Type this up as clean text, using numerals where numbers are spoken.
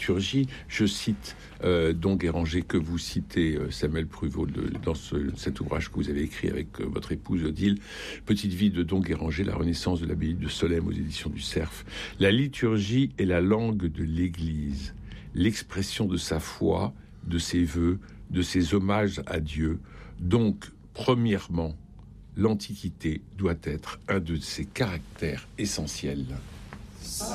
liturgie. Je cite Don Guéranger, que vous citez, Samuel Pruvot, dans cet ouvrage que vous avez écrit avec votre épouse Odile, Petite vie de Don Guéranger, la renaissance de l'abbaye de Solesmes aux éditions du Cerf. La liturgie est la langue de l'Église, l'expression de sa foi, de ses vœux, de ses hommages à Dieu. Donc, premièrement, l'Antiquité doit être un de ses caractères essentiels.